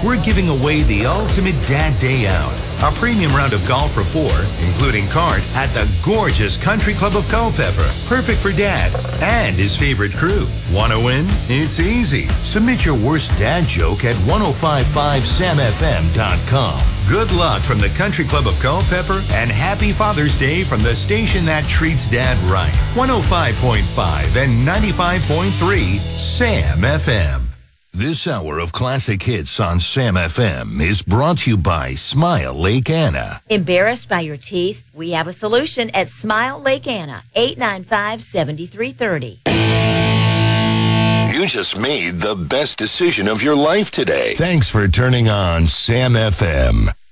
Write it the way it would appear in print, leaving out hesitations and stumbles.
we're giving away the ultimate dad day out. A premium round of golf for 4, including cart, at the gorgeous Country Club of Culpeper. Perfect for Dad and his favorite crew. Want to win? It's easy. Submit your worst dad joke at 1055samfm.com. Good luck from the Country Club of Culpeper, and happy Father's Day from the station that treats Dad right. 105.5 and 95.3 Sam FM. This hour of classic hits on Sam FM is brought to you by Smile Lake Anna. Embarrassed by your teeth? We have a solution at Smile Lake Anna, 895-7330. You just made the best decision of your life today. Thanks for turning on Sam FM.